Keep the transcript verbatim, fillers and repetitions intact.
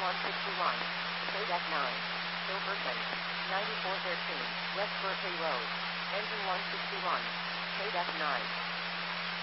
one sixty-one, Kodak nine, Silverton, ninety-four thirteen, West Berkeley Road, engine one sixty-one, Kodak nine.